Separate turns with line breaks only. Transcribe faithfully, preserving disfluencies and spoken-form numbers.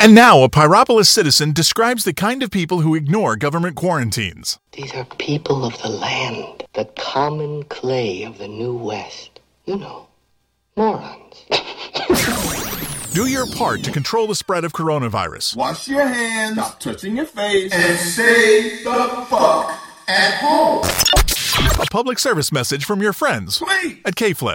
And now a Pyropolis citizen describes the kind of people who ignore government quarantines.
These are people of the land, the common clay of the New West. You know, morons.
Do your part to control the spread of coronavirus.
Wash your hands, stop touching your face, and stay the fuck at home.
A public service message from your friends
Please.
at K-Flip.